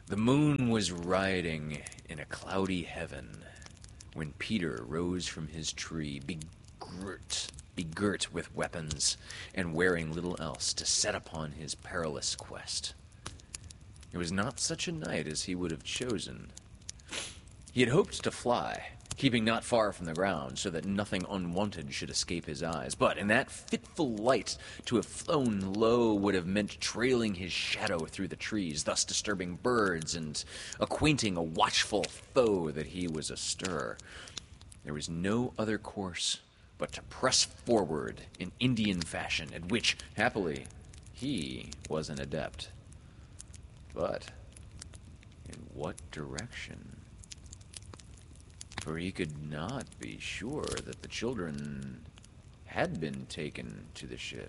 The moon was riding in a cloudy heaven when Peter rose from his tree, begirt with weapons, and wearing little else, to set upon his perilous quest. It was not such a night as he would have chosen. He had hoped to fly, keeping not far from the ground, so that nothing unwanted should escape his eyes. But in that fitful light, to have flown low would have meant trailing his shadow through the trees, thus disturbing birds and acquainting a watchful foe that he was astir. There was no other course but to press forward in Indian fashion, at which, happily, he was an adept. But in what direction? For he could not be sure that the children had been taken to the ship.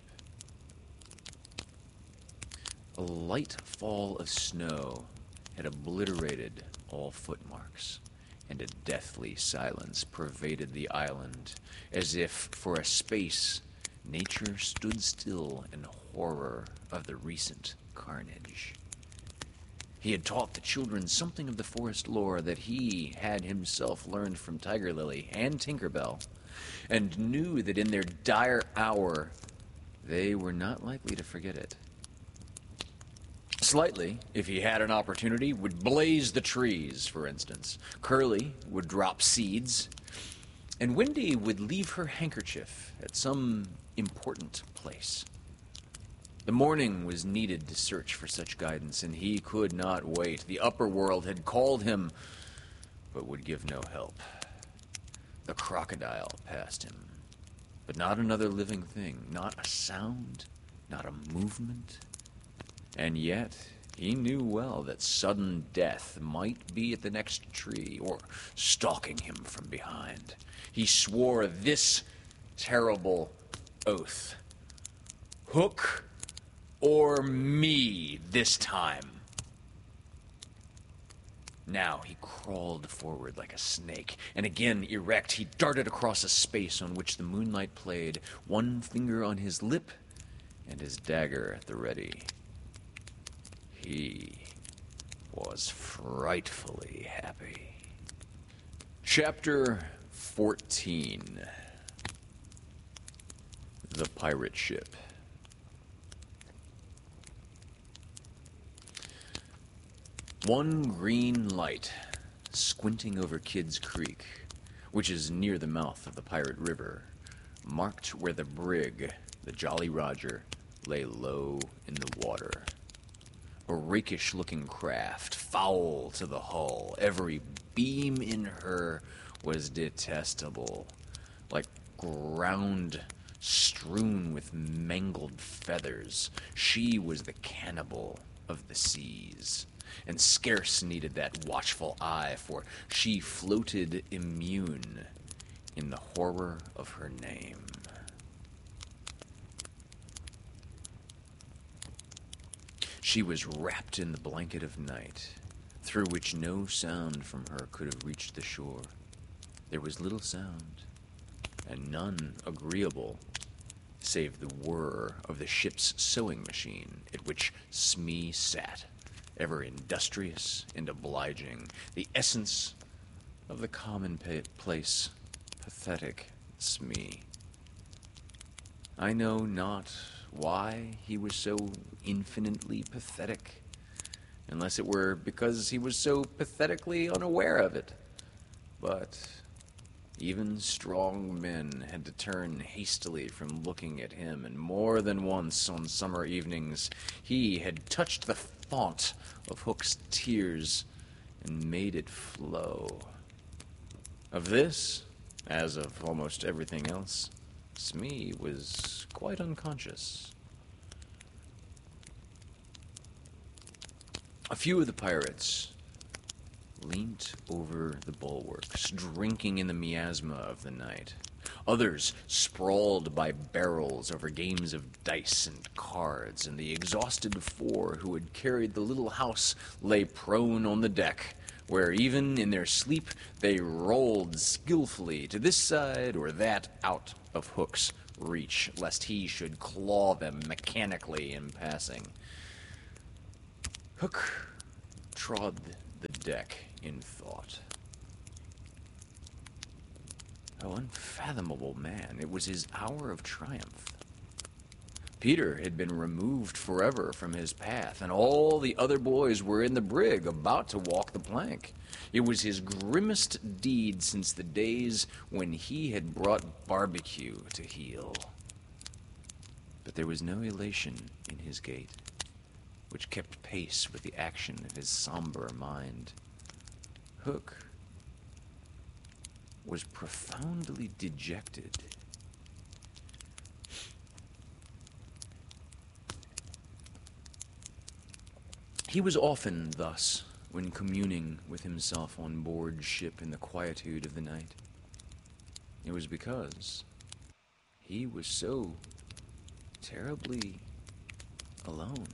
A light fall of snow had obliterated all footmarks, and a deathly silence pervaded the island, as if, for a space, nature stood still in horror of the recent carnage. He had taught the children something of the forest lore that he had himself learned from Tiger Lily and Tinkerbell, and knew that in their dire hour they were not likely to forget it. Slightly, if he had an opportunity, would blaze the trees, for instance. Curly would drop seeds, and Wendy would leave her handkerchief at some important place. The morning was needed to search for such guidance, and he could not wait. The upper world had called him, but would give no help. The crocodile passed him, but not another living thing, not a sound, not a movement. And yet, he knew well that sudden death might be at the next tree, or stalking him from behind. He swore this terrible oath: Hook or me this time. Now he crawled forward like a snake, and again erect, he darted across a space on which the moonlight played, one finger on his lip and his dagger at the ready. He was frightfully happy. Chapter 14. The Pirate Ship. One green light, squinting over Kidd's Creek, which is near the mouth of the Pirate River, marked where the brig, the Jolly Roger, lay low in the water. A rakish-looking craft, foul to the hull. Every beam in her was detestable, like ground strewn with mangled feathers. She was the cannibal of the seas, and scarce needed that watchful eye, for she floated immune in the horror of her name. She was wrapped in the blanket of night, through which no sound from her could have reached the shore. There was little sound, and none agreeable, save the whir of the ship's sewing machine, at which Smee sat, ever industrious and obliging, the essence of the commonplace, pathetic Smee. I know not why he was so infinitely pathetic, unless it were because he was so pathetically unaware of it. But even strong men had to turn hastily from looking at him, and more than once on summer evenings he had touched the fount of Hook's tears and made it flow. Of this, as of almost everything else, Smee was quite unconscious. A few of the pirates leant over the bulwarks, drinking in the miasma of the night. Others sprawled by barrels over games of dice and cards, and the exhausted four who had carried the little house lay prone on the deck, where even in their sleep they rolled skillfully to this side or that out of Hook's reach, lest he should claw them mechanically in passing. Hook trod the deck in thought. Oh, unfathomable man, it was his hour of triumph. Peter had been removed forever from his path, and all the other boys were in the brig, about to walk the plank. It was his grimmest deed since the days when he had brought barbecue to heel. But there was no elation in his gait, which kept pace with the action of his somber mind. Hook was profoundly dejected. He was often thus when communing with himself on board ship in the quietude of the night. It was because he was so terribly alone.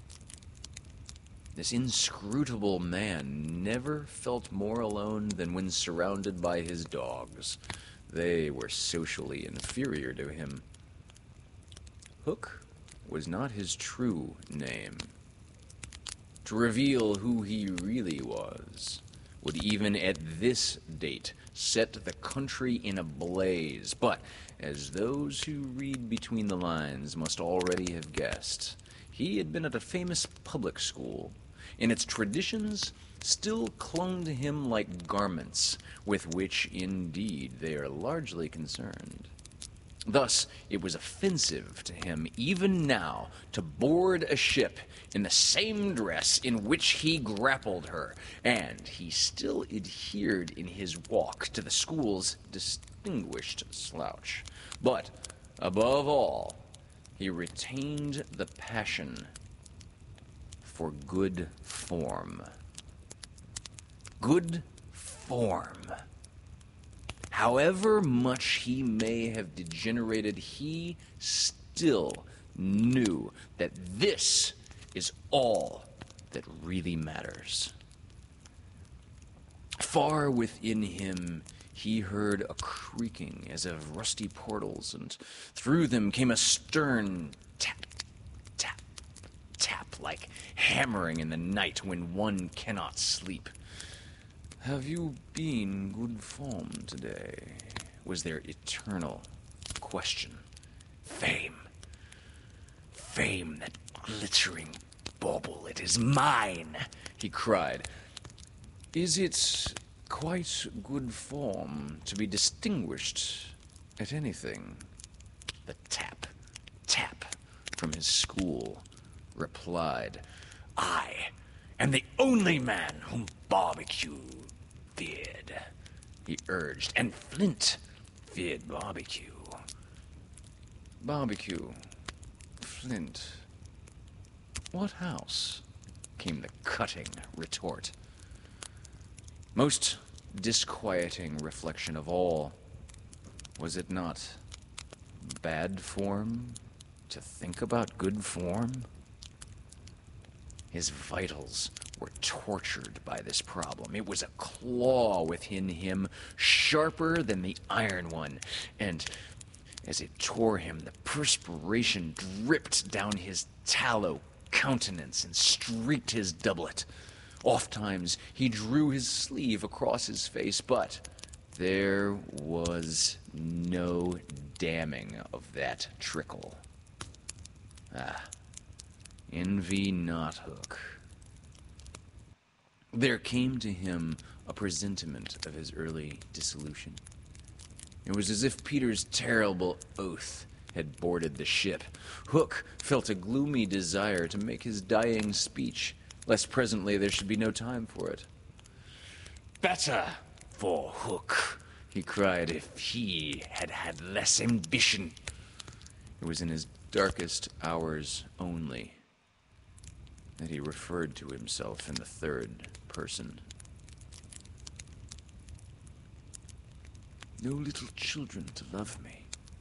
This inscrutable man never felt more alone than when surrounded by his dogs. They were socially inferior to him. Hook was not his true name. To reveal who he really was would even at this date set the country in a blaze. But, as those who read between the lines must already have guessed, he had been at a famous public school, and its traditions still clung to him like garments, with which, indeed, they are largely concerned. Thus, it was offensive to him, even now, to board a ship in the same dress in which he grappled her, and he still adhered in his walk to the school's distinguished slouch. But, above all, he retained the passion for good form. Good form. However much he may have degenerated, he still knew that this is all that really matters. Far within him, he heard a creaking as of rusty portals, and through them came a stern tap, tap, tap, like hammering in the night when one cannot sleep. "Have you been good form today?" was their eternal question. Fame. Fame, that glittering bauble, it is mine, he cried. Is it quite good form to be distinguished at anything? The tap, tap from his school replied. I am the only man whom barbecue feared, he urged, and Flint feared barbecue. Barbecue, Flint, what house? Came the cutting retort. Most disquieting reflection of all, was it not bad form to think about good form? His vitals were tortured by this problem. It was a claw within him, sharper than the iron one, and as it tore him, the perspiration dripped down his tallow countenance and streaked his doublet. Ofttimes he drew his sleeve across his face, but there was no damming of that trickle. Envy not Hook. There came to him a presentiment of his early dissolution. It was as if Peter's terrible oath had boarded the ship. Hook felt a gloomy desire to make his dying speech, lest presently there should be no time for it. Better for Hook, he cried, if he had had less ambition. It was in his darkest hours only that he referred to himself in the third person. No little children to love me.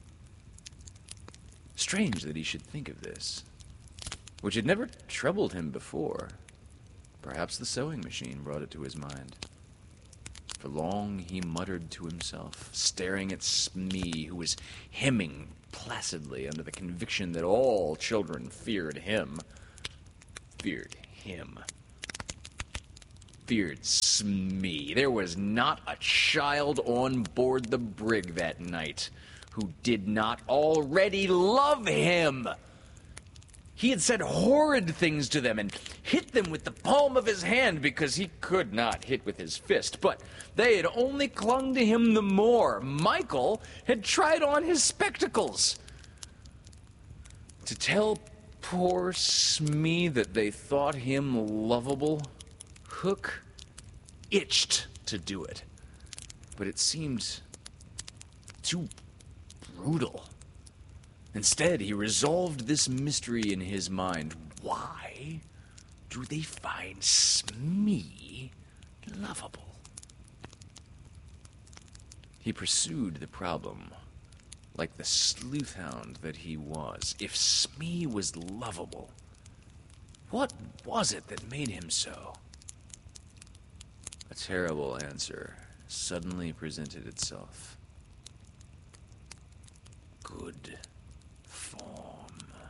Strange that he should think of this, which had never troubled him before. Perhaps the sewing machine brought it to his mind. For long he muttered to himself, staring at Smee, who was hemming placidly under the conviction that all children feared him. Feared him. feared Smee. There was not a child on board the brig that night who did not already love him. He had said horrid things to them and hit them with the palm of his hand because he could not hit with his fist, but they had only clung to him the more. Michael had tried on his spectacles. To tell poor Smee that they thought him lovable, Hook itched to do it, but it seemed too brutal. Instead, he resolved this mystery in his mind. Why do they find Smee lovable? He pursued the problem like the sleuth-hound that he was. If Smee was lovable, what was it that made him so? A terrible answer suddenly presented itself. Good form.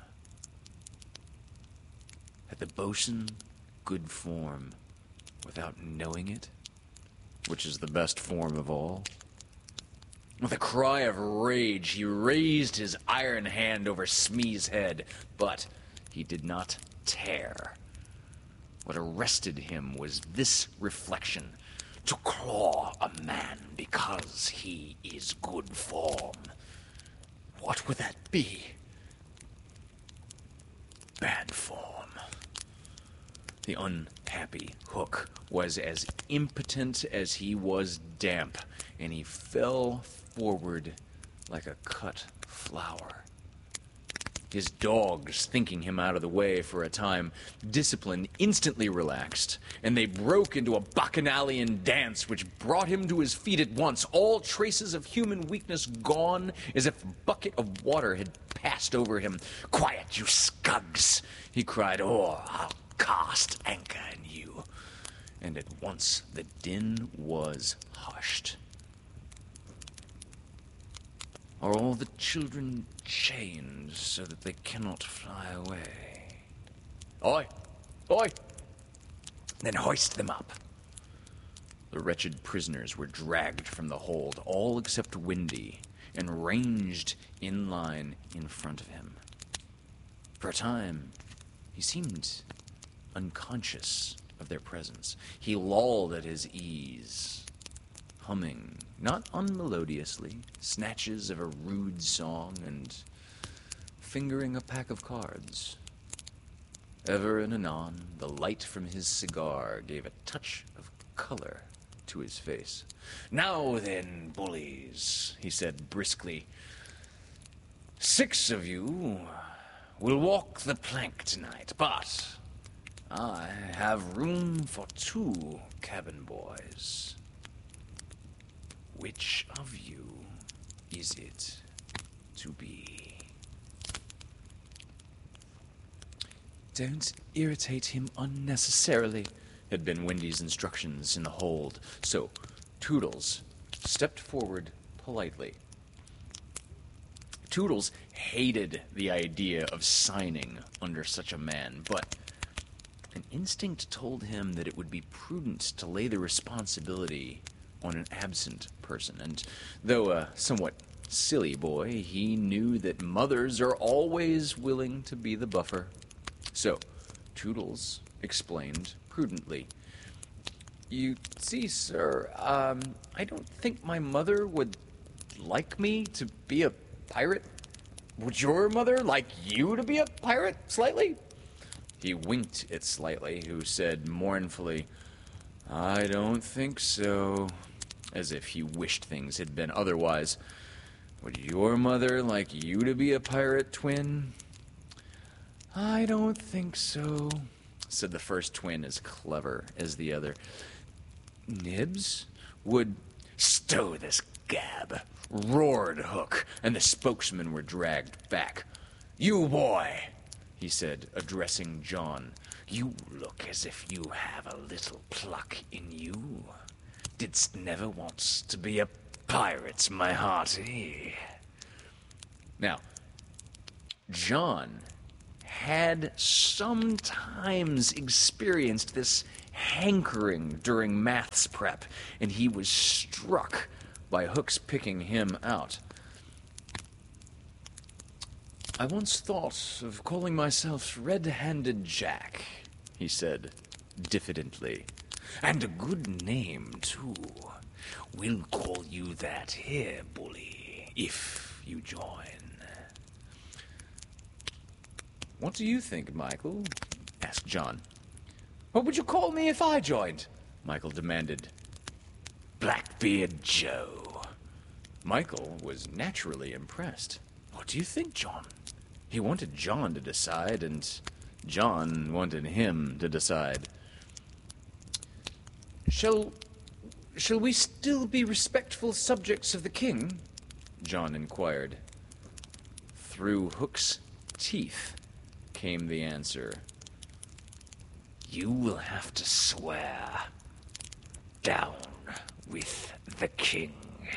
Had the bosun good form without knowing it, which is the best form of all? With a cry of rage, he raised his iron hand over Smee's head, but he did not tear. What arrested him was this reflection: to claw a man because he is good form. What would that be? Bad form. The unhappy Hook was as impotent as he was damp, and he fell forward like a cut flower. His dogs, thinking him out of the way for a time, discipline instantly relaxed, and they broke into a bacchanalian dance which brought him to his feet at once, all traces of human weakness gone, as if a bucket of water had passed over him. "Quiet, you scugs!" he cried, "or I'll cast anchor in you." And at once the din was hushed. Are all the children chained so that they cannot fly away? Oi! Oi! Then hoist them up. The wretched prisoners were dragged from the hold, all except Windy, and ranged in line in front of him. For a time, he seemed unconscious of their presence. He lolled at his ease, humming, not unmelodiously, snatches of a rude song and fingering a pack of cards. Ever and anon, the light from his cigar gave a touch of color to his face. "Now then, bullies," he said briskly, 6 of you will walk the plank tonight, but I have room for 2 cabin boys. Which of you is it to be? Don't irritate him unnecessarily, had been Windy's instructions in the hold, so Toodles stepped forward politely. Toodles hated the idea of signing under such a man, but an instinct told him that it would be prudent to lay the responsibility on an absent person, and though a somewhat silly boy, he knew that mothers are always willing to be the buffer. So, Toodles explained prudently, "You see, sir, I don't think my mother would like me to be a pirate. Would your mother like you to be a pirate, Slightly?" He winked at Slightly, who said mournfully, "I don't think so," as if he wished things had been otherwise. "Would your mother like you to be a pirate, twin?" "I don't think so," said the first twin, as clever as the other. "Nibs would—" "Stow this gab," roared Hook, and the spokesmen were dragged back. "You boy," he said, addressing John, "you look as if you have a little pluck in you. Didst never want to be a pirate, my hearty?" Now, John had sometimes experienced this hankering during maths prep, and he was struck by Hook's picking him out. "I once thought of calling myself Red-Handed Jack," he said, diffidently. "And a good name, too. We'll call you that here, bully, if you join." "What do you think, Michael?" asked John. "What would you call me if I joined?" Michael demanded. "Blackbeard Joe." Michael was naturally impressed. "What do you think, John?" He wanted John to decide, and John wanted him to decide. Shall we still be respectful subjects of the king?" John inquired. Through Hook's teeth came the answer. "You will have to swear down with the king."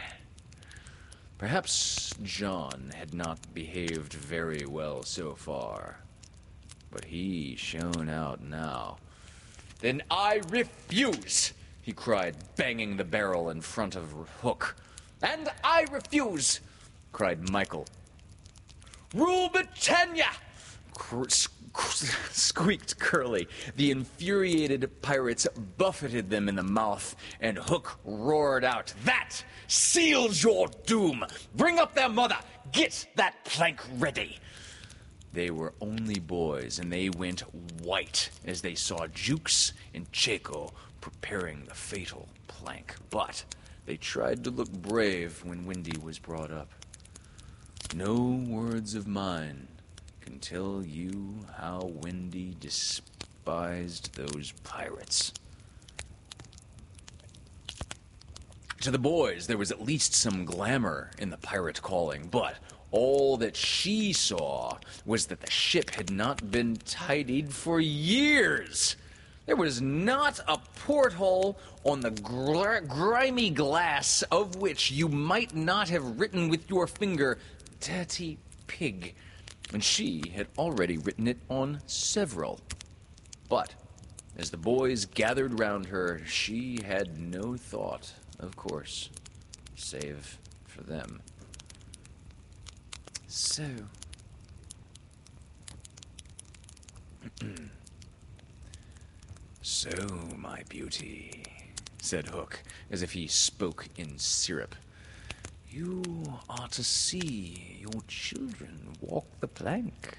Perhaps John had not behaved very well so far, but he shone out now. "Then I refuse!" he cried, banging the barrel in front of Hook. "And I refuse!" cried Michael. "Rule Britannia!" squeaked Curly. The infuriated pirates buffeted them in the mouth, and Hook roared out, "That seals your doom! Bring up their mother! Get that plank ready!" They were only boys, and they went white as they saw Jukes and Chaco preparing the fatal plank. But they tried to look brave when Wendy was brought up. No words of mine can tell you how Wendy despised those pirates. To the boys, there was at least some glamour in the pirate calling, but all that she saw was that the ship had not been tidied for years. There was not a porthole on the grimy glass of which you might not have written with your finger, "Dirty Pig," and she had already written it on several. But as the boys gathered round her, she had no thought, of course, save for them. So, my beauty," said Hook, as if he spoke in syrup, "you are to see your children walk the plank."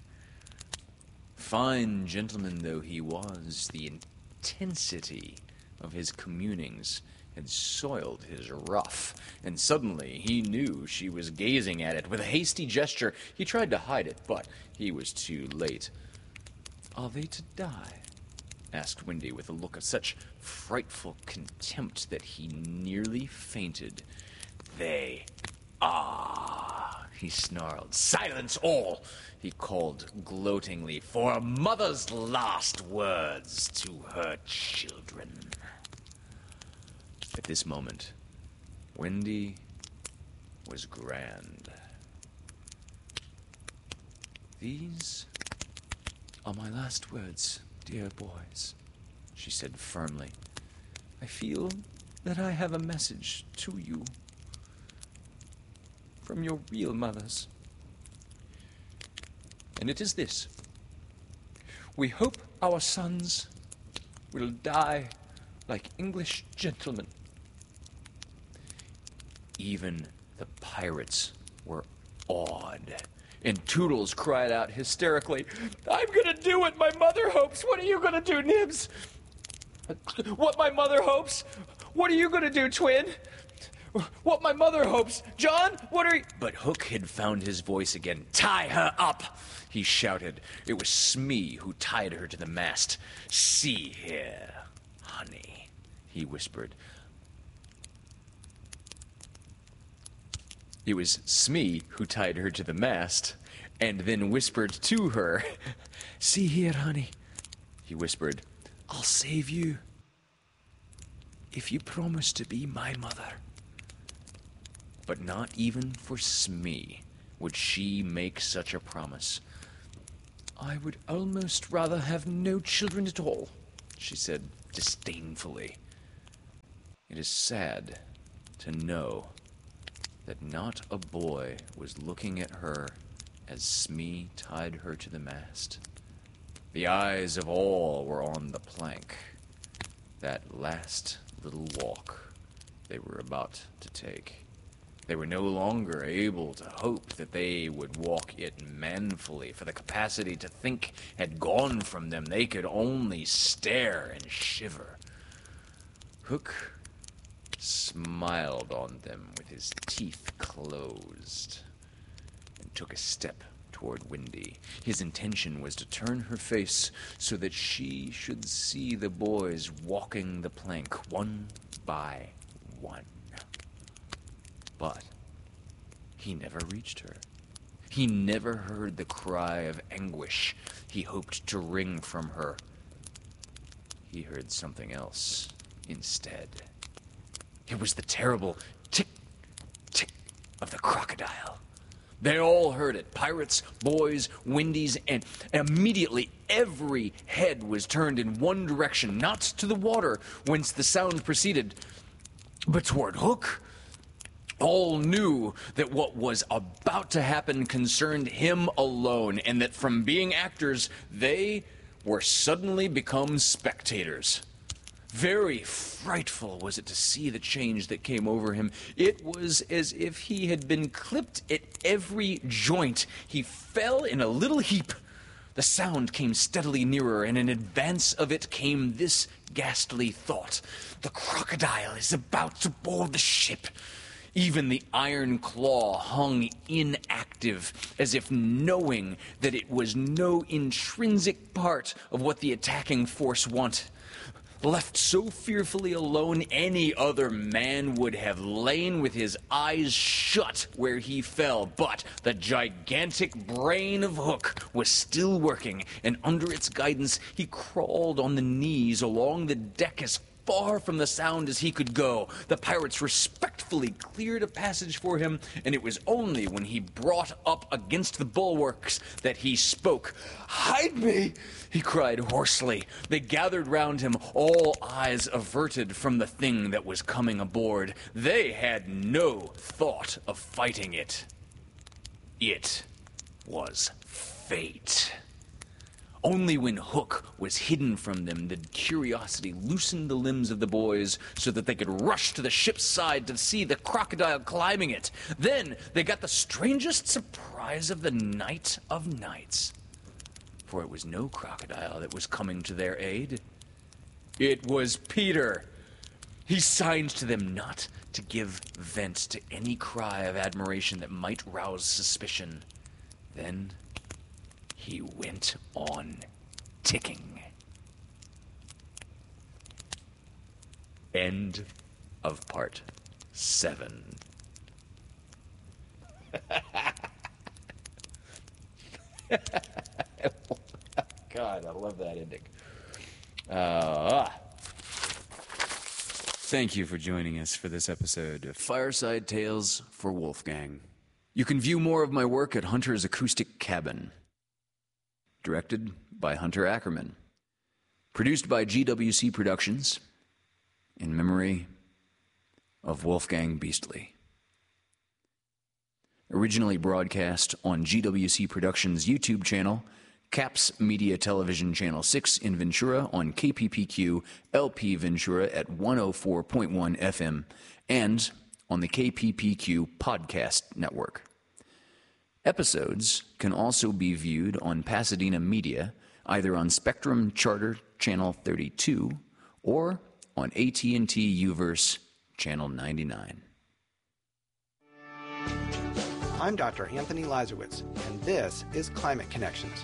Fine gentleman though he was, the intensity of his communings had soiled his ruff, and suddenly he knew she was gazing at it. With a hasty gesture, he tried to hide it, but he was too late. "Are they to die?" asked Wendy with a look of such frightful contempt that he nearly fainted. "They are," he snarled. "Silence all," he called gloatingly, "for a mother's last words to her children." At this moment, Wendy was grand. "These are my last words, dear boys," she said firmly. "I feel that I have a message to you from your real mothers. And it is this: we hope our sons will die like English gentlemen." Even the pirates were awed, and Toodles cried out hysterically, "I'm gonna do what my mother hopes! What are you gonna do, Nibs?" "What my mother hopes? What are you gonna do, Twin?" "What my mother hopes! John, what are you—" But Hook had found his voice again. "Tie her up!" he shouted. It was Smee who tied her to the mast. "See here, honey," he whispered. It was Smee who tied her to the mast, and then whispered to her, "See here, honey," he whispered, "I'll save you if you promise to be my mother." But not even for Smee would she make such a promise. I would almost rather have no children at all, she said disdainfully. It is sad to know that not a boy was looking at her as Smee tied her to the mast. The eyes of all were on the plank, that last little walk they were about to take. They were no longer able to hope that they would walk it manfully, for the capacity to think had gone from them. They could only stare and shiver. Hook smiled on them with his teeth closed and took a step toward Wendy. His intention was to turn her face so that she should see the boys walking the plank one by one. But he never reached her. He never heard the cry of anguish he hoped to wring from her. He heard something else instead. It was the terrible tick, tick of the crocodile. They all heard it. Pirates, boys, Wendy's, and immediately every head was turned in one direction, not to the water whence the sound proceeded, but toward Hook. All knew that what was about to happen concerned him alone, and that from being actors, they were suddenly become spectators. Very frightful was it to see the change that came over him. It was as if he had been clipped at every joint. He fell in a little heap. The sound came steadily nearer, and in advance of it came this ghastly thought. The crocodile is about to board the ship. Even the iron claw hung inactive, as if knowing that it was no intrinsic part of what the attacking force wanted. Left so fearfully alone, any other man would have lain with his eyes shut where he fell. But the gigantic brain of Hook was still working, and under its guidance he crawled on the knees along the deck as far from the sound as he could go. The pirates respectfully cleared a passage for him, and it was only when he brought up against the bulwarks that he spoke. "Hide me!" he cried hoarsely. They gathered round him, all eyes averted from the thing that was coming aboard. They had no thought of fighting it. It was fate. Only when Hook was hidden from them did curiosity loosen the limbs of the boys so that they could rush to the ship's side to see the crocodile climbing it. Then they got the strangest surprise of the night of nights. For it was no crocodile that was coming to their aid. It was Peter. He signed to them not to give vent to any cry of admiration that might rouse suspicion. Then he went on ticking. End of part 7. God, I love that ending. Thank you for joining us for this episode of Fireside Tales for Wolfgang. You can view more of my work at Hunter's Acoustic Cabin. Directed by Hunter Ackerman. Produced by GWC Productions. In memory of Wolfgang Beastly. Originally broadcast on GWC Productions' YouTube channel, Caps Media Television Channel 6 in Ventura on KPPQ LP Ventura at 104.1 FM, and on the KPPQ Podcast Network. Episodes can also be viewed on Pasadena Media, either on Spectrum Charter Channel 32 or on AT&T UVerse Channel 99. I'm Dr. Anthony Lazarowitz, and this is Climate Connections.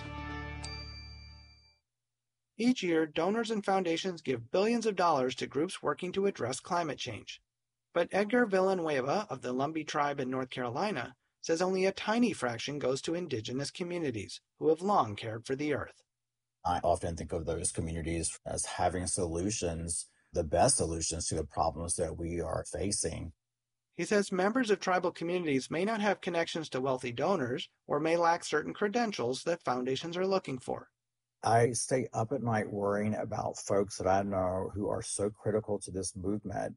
Each year, donors and foundations give billions of dollars to groups working to address climate change. But Edgar Villanueva of the Lumbee tribe in North Carolina says only a tiny fraction goes to indigenous communities who have long cared for the earth. I often think of those communities as having solutions, the best solutions to the problems that we are facing. He says members of tribal communities may not have connections to wealthy donors or may lack certain credentials that foundations are looking for. I stay up at night worrying about folks that I know who are so critical to this movement